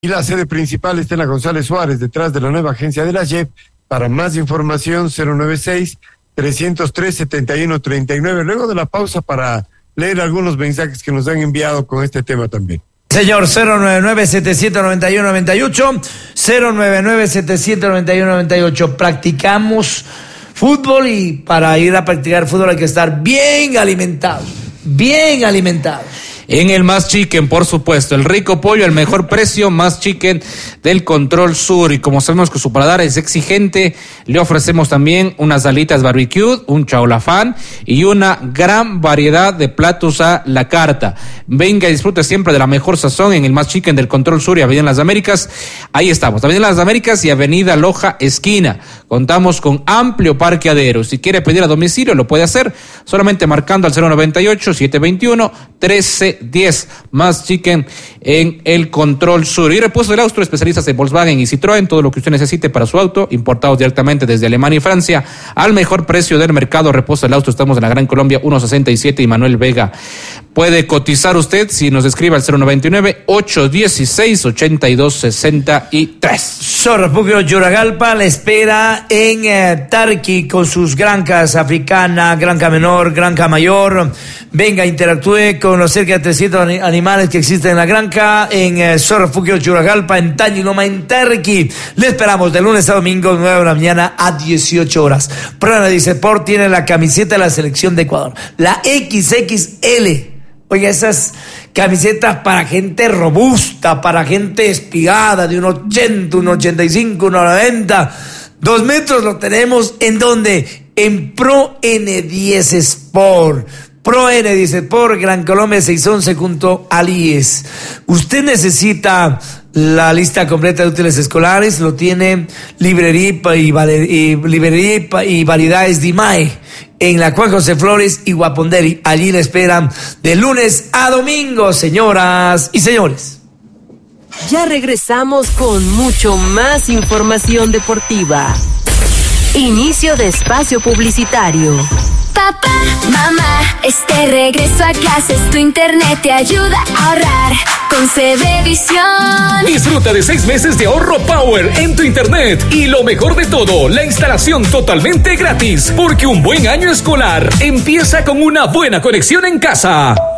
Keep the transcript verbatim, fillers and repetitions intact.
Y la sede principal está en la González Suárez, detrás de la nueva agencia de la J E P. Para más información, cero nueve seis, tres cero tres, siete uno tres nueve. Luego de la pausa para leer algunos mensajes que nos han enviado con este tema también. Señor, cero nueve nueve, siete siete nueve uno nueve ocho, cero nueve nueve, siete siete nueve uno nueve ocho. Practicamos fútbol y para ir a practicar fútbol hay que estar bien alimentados, bien alimentados. En el Más Chicken, por supuesto, el rico pollo, el mejor precio, Más Chicken del Control Sur. Y como sabemos que su paladar es exigente, le ofrecemos también unas alitas barbecue, un chaulafán y una gran variedad de platos a la carta. Venga y disfrute siempre de la mejor sazón en el Más Chicken del Control Sur y Avenida Las Américas. Ahí estamos, Avenida Las Américas y Avenida Loja Esquina. Contamos con amplio parqueadero. Si quiere pedir a domicilio, lo puede hacer solamente marcando al cero noventa y ocho, setecientos veintiuno, trece diez. Más Chicken en el Control Sur. Y Repuesto del Austro, especialistas en Volkswagen y Citroën, todo lo que usted necesite para su auto, importados directamente desde Alemania y Francia, al mejor precio del mercado. Repuesto del Austro, estamos en la Gran Colombia ciento sesenta y siete y Manuel Vega. Puede cotizar usted si nos escribe al cero noventa y nueve, ochocientos dieciséis, ochenta y dos sesenta y tres. Sorrefugio Yuragalpa le espera en eh, Tarqui con sus granjas africana, granja menor, granja mayor. Venga, interactúe con los cerca de trescientos animales que existen en la granja en eh, Sorrefugio Yuragalpa, en Tañiloma, en Tarqui. Le esperamos de lunes a domingo, nueve de la mañana a dieciocho horas. Prueba de Diceport tiene la camiseta de la selección de Ecuador, la equis equis ele. Oye, esas camisetas para gente robusta, para gente espigada, de un ochenta, un ochenta y cinco, un noventa. Dos metros lo tenemos, ¿en dónde? En Pro N diez Sport. Pro N diez Sport, Gran Colombia seiscientos once junto al I E S. Usted necesita la lista completa de útiles escolares, lo tiene Librería y, y, librería y Variedades Dimae en la Juan José Flores y Guaponderi. Allí le esperan de lunes a domingo, señoras y señores. Ya regresamos con mucho más información deportiva. Inicio de espacio publicitario. Papá, mamá, este regreso a clases, tu internet te ayuda a ahorrar con Cebevisión. Disfruta de seis meses de ahorro Power en tu internet. Y lo mejor de todo, la instalación totalmente gratis. Porque un buen año escolar empieza con una buena conexión en casa.